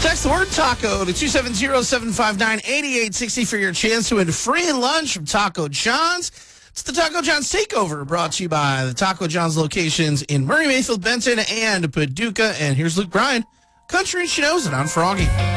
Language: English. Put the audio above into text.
Text the word taco to 270-759-8860 for your chance to win free lunch from Taco John's. It's the Taco John's Takeover, brought to you by the Taco John's locations in Murray, Mayfield, Benton, and Paducah. And here's Luke Bryan, Country and She Knows It on Froggy.